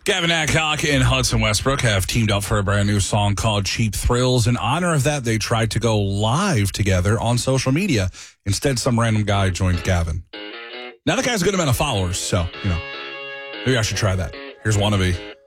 Gavin Adcock and Hudson Westbrook have teamed up for a brand new song called Cheap Thrills. In honor of that, they tried to go live together on social media. Instead, some random guy joined Gavin. Now, the guy's a good amount of followers, so, maybe I should try that. Here's Wannabe.